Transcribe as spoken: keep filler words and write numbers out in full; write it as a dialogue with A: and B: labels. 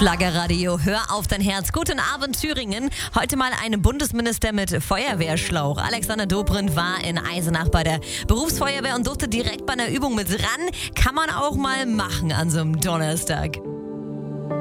A: Schlagerradio, hör auf dein Herz. Guten Abend, Thüringen. Heute mal ein Bundesminister mit Feuerwehrschlauch. Alexander Dobrindt war in Eisenach bei der Berufsfeuerwehr und durfte direkt bei einer Übung mit ran. Kann man auch mal machen an so einem Donnerstag.